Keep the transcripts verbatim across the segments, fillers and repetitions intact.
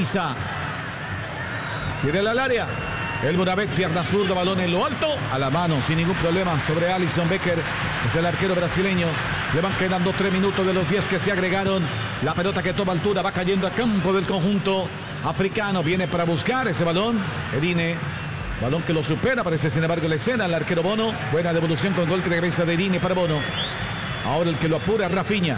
Isa. Viene al área. El Moravet, pierna zurda, balón en lo alto. A la mano, sin ningún problema, sobre Alisson Becker. Es el arquero brasileño. Le van quedando tres minutos de los diez que se agregaron. La pelota que toma altura va cayendo a campo del conjunto africano. Viene para buscar ese balón. Edine. Balón que lo supera, aparece sin embargo la escena. El arquero Bono. Buena devolución con golpe de cabeza de Edine para Bono. Ahora el que lo apura es Rafinha.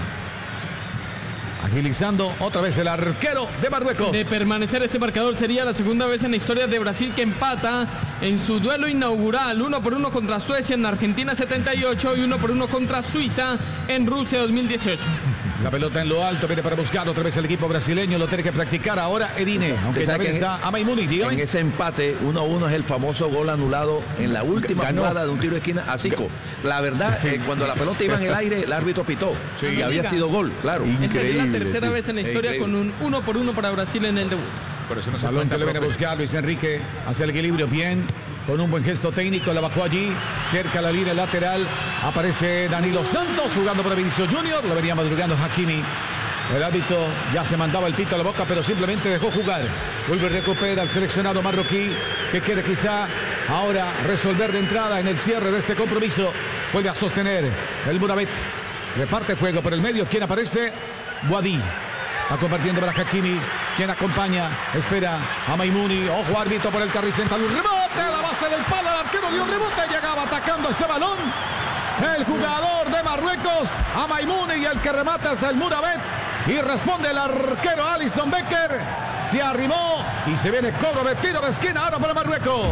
Agilizando otra vez el arquero de Marruecos. De permanecer ese marcador sería la segunda vez en la historia de Brasil que empata en su duelo inaugural. Uno por uno contra Suecia en Argentina setenta y ocho y uno por uno contra Suiza en Rusia dos mil dieciocho. La pelota en lo alto, viene para buscar otra vez el equipo brasileño. Lo tiene que practicar ahora Edine. Aunque también está a Maimuni. En ese empate uno a uno es el famoso gol anulado en la última Ganó. jugada de un tiro de esquina a Zico. La verdad, eh, cuando la pelota iba en el aire, el árbitro pitó. Sí. Y había sido gol, claro. Esa es la tercera sí. vez en la historia con un uno por uno para Brasil en el debut. Por eso no se balón que le viene a buscar Luis Enrique. Hace el equilibrio bien. Con un buen gesto técnico, la bajó allí, cerca a la línea lateral. Aparece Danilo Santos jugando para Vinicius Junior. Lo venía madrugando Hakimi. El árbitro ya se mandaba el pito a la boca, pero simplemente dejó jugar. Vuelve y recupera al seleccionado marroquí, que quiere quizá ahora resolver de entrada en el cierre de este compromiso. Vuelve a sostener el Moravet. Reparte juego por el medio. ¿Quién aparece? Boadí. Va compartiendo para Hakimi. Quien acompaña, espera a Maimuni. Ojo árbitro por el carril central. Un rebote a la base del palo. El arquero dio un rebote. Llegaba atacando ese balón. El jugador de Marruecos, a Maimuni, y el que remata es el Moravet. Y responde el arquero Alisson Becker. Se arrimó y se viene cobro de tiro de esquina ahora para Marruecos.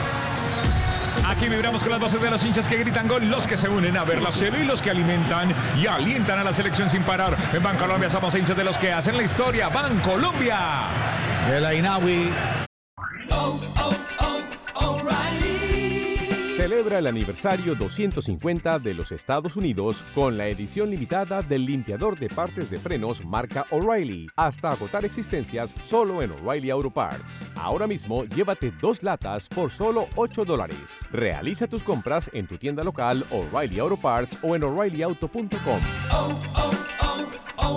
Aquí vibramos con las voces de los hinchas que gritan gol, los que se unen a ver la serie y los que alimentan y alientan a la selección sin parar. En Bancolombia somos hinchas de los que hacen la historia. Bancolombia. El Ainawi. Oh, oh, oh, O'Reilly. Celebra el aniversario doscientos cincuenta de los Estados Unidos con la edición limitada del limpiador de partes de frenos marca O'Reilly, hasta agotar existencias solo en O'Reilly Auto Parts. Ahora mismo llévate dos latas por solo ocho dólares. Realiza tus compras en tu tienda local O'Reilly Auto Parts o en O'Reilly Auto punto com. Oh, oh, oh,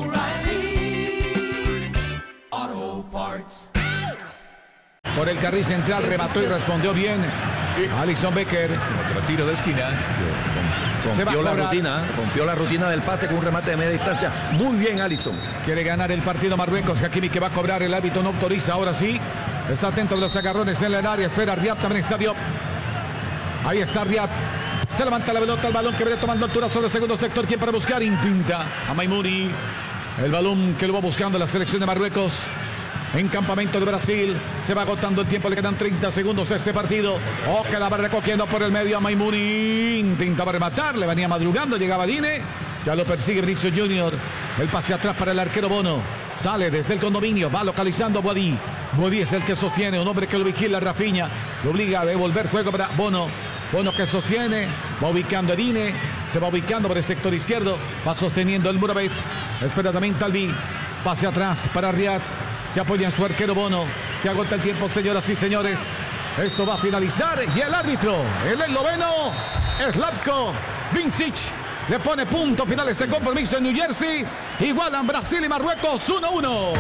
O'Reilly Auto Parts. Por el carril central remató y respondió bien Alisson Becker. Otro tiro de esquina. Se va a Rompió la cobrar. rutina, rompió la rutina del pase con un remate de media distancia. Muy bien, Alisson. Quiere ganar el partido Marruecos. Hakimi que va a cobrar. El árbitro no autoriza. Ahora sí. Está atento de los agarrones en el área. Espera Riyad, también está Diop. Ahí está Riyad. Se levanta la pelota. El balón que viene tomando altura sobre el segundo sector. ¿Quién para buscar? Intenta a Maimuni. El balón que lo va buscando la selección de Marruecos. En campamento de Brasil, se va agotando el tiempo, le quedan treinta segundos a este partido. O que la va recogiendo por el medio a Maimuni. Intentaba rematar, le venía madrugando, llegaba Dine. Ya lo persigue Vinicius Junior. El pase atrás para el arquero Bono. Sale desde el condominio, va localizando a Boadí. Boadí es el que sostiene, un hombre que lo vigila, Rafinha. Lo obliga a devolver juego para Bono. Bono que sostiene, va ubicando a Dine. Se va ubicando por el sector izquierdo. Va sosteniendo el Moravet. Espera también Talvi. Pase atrás para Riyad. Se apoya en su arquero Bono. Se agota el tiempo, señoras y señores. Esto va a finalizar. Y el árbitro, el esloveno, Slavko Vincic, le pone punto final a este compromiso en New Jersey. Igualan Brasil y Marruecos uno a uno.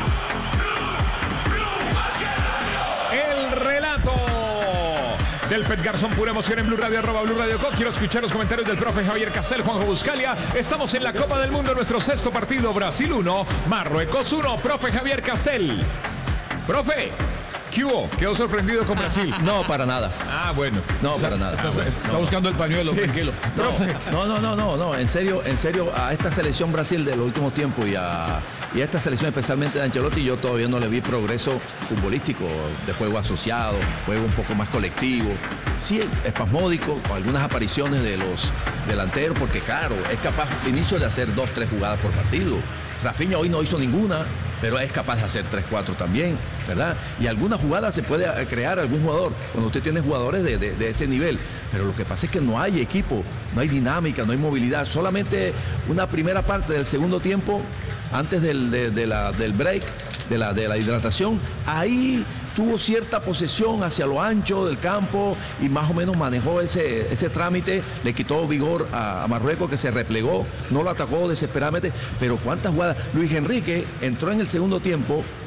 El relato del Pet Garzón, pura emoción en Blue Radio, arroba Blue Radio Co. Quiero escuchar los comentarios del profe Javier Castel, Juanjo Buscalia. Estamos en la Copa del Mundo, nuestro sexto partido. Brasil uno, Marruecos uno. Profe Javier Castel. Profe, ¿qué hubo? ¿Quedó sorprendido con Brasil? No, para nada. Ah, bueno. No, para nada. Está, Ah, bueno, está no. buscando el pañuelo, Sí. tranquilo. No, no, no, no, no, en serio, en serio, a esta selección Brasil de los últimos tiempos y a, y a esta selección especialmente de Ancelotti, yo todavía no le vi progreso futbolístico, de juego asociado, juego un poco más colectivo, sí, espasmódico, con algunas apariciones de los delanteros, porque claro, es capaz inicio de hacer dos, tres jugadas por partido. Rafinha hoy no hizo ninguna, pero es capaz de hacer tres, cuatro también, ¿verdad? Y alguna jugada se puede crear algún jugador, cuando usted tiene jugadores de, de, de ese nivel. Pero lo que pasa es que no hay equipo, no hay dinámica, no hay movilidad. Solamente una primera parte del segundo tiempo, antes del, de, de la, del break, de la, de la hidratación, ahí tuvo cierta posesión hacia lo ancho del campo y más o menos manejó ese, ese trámite, le quitó vigor a, a Marruecos, que se replegó, no lo atacó desesperadamente, pero cuántas jugadas. Luis Enrique entró en el segundo tiempo